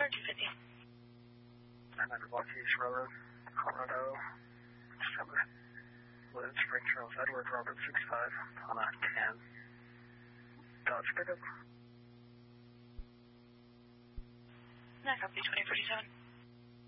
250. 900 Block East Railroad, Colorado, December. Liz, Spring Charles, Edward, Robert 65, on a 10. Dodge pickup. Yeah, copy 2047.